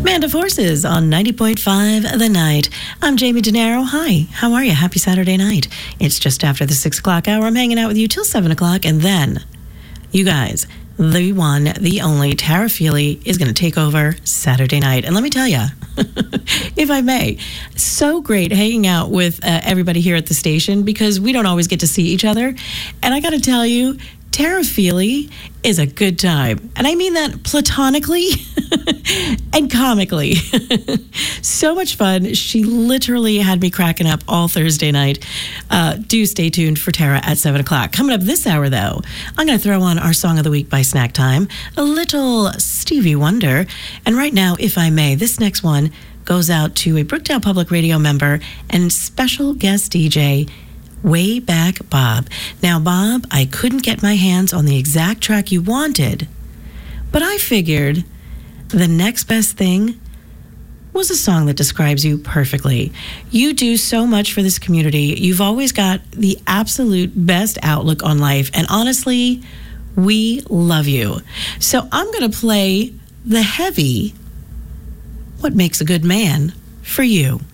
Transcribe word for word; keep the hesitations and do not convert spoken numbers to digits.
Amanda Forces on ninety point five The Night. I'm Jamie DeNaro. Hi, how are you? Happy Saturday night. It's just after the six o'clock hour. I'm hanging out with you till seven o'clock, and then, you guys, the one, the only, Tara Feely is going to take over Saturday night. And let me tell you, if I may, so great hanging out with uh, everybody here at the station because we don't always get to see each other. And I got to tell you, Tara Feely is a good time. And I mean that platonically and comically. So much fun. She literally had me cracking up all Thursday night. Uh, do stay tuned for Tara at seven o'clock. Coming up this hour, though, I'm going to throw on our Song of the Week by Snack Time, a little Stevie Wonder. And right now, if I may, this next one goes out to a Brookdale Public Radio member and special guest D J, Way Back Bob. Now, Bob, I couldn't get my hands on the exact track you wanted, but I figured the next best thing was a song that describes you perfectly. You do so much for this community. You've always got the absolute best outlook on life, and honestly, we love you. So I'm going to play the heavy What Makes a Good Man for you.